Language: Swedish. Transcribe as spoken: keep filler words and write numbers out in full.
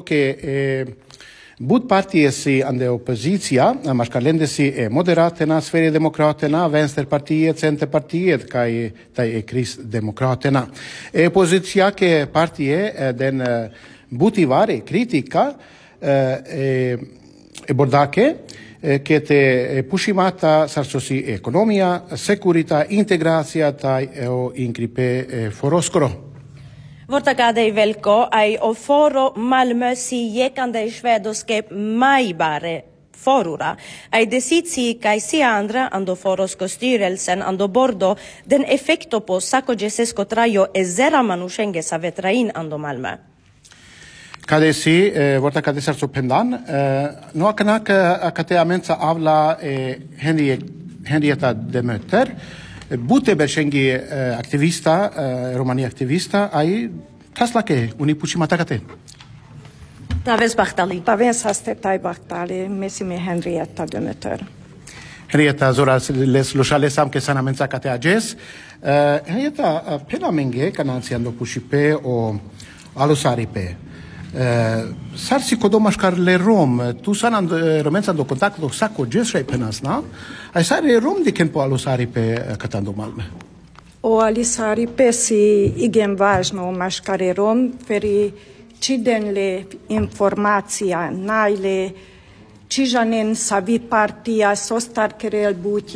che eh, Bud partijesi ande opozicija, mashkalendesi e moderatena, Sverigedemokraterna, Vänsterpartiet, Centerpartiet, kai tai e Kristdemokraterna. E opozicja ke partije den butivare kritika e, e bordake che te pushimata sarsosi ekonomia, sekurita, integracija tai o inkripe foroskoro. Vortakadei velko ai o foro Malmö si jekande švedoske majbare forura. Ai desici kai si andra ando forosko styrelsen ando bordo den effekto på sako jesesko trajo e zera manushenge sa vetrain ando Malmö. Kadesi, eh, vorta kadesar so pendan, eh, no akanak akate amenza avla eh, Henrietta de Mötter, Bute bershengi uh, aktivista, uh, Romani aktivista, ai taslake uni puchimatakate. Taves Bachtali. Taves hastetai Bachtali, mesime Henrietta de Mötter. Henrietta zora les loshale sam ke sana mensa kate ajes. Uh, Henrietta uh, pena menge kanansiando pushipe o alusaripe. Uh, sarsi kodomashkar le rom, tu sanan uh, romensa do contacto sako jesre penas na. Ai sare rom di ken po alusaripe uh, katando Malmö. O alusaripe si igen važno maškare rom, feri čidenle informacija, najle čižanen savi partija, sostar kerel but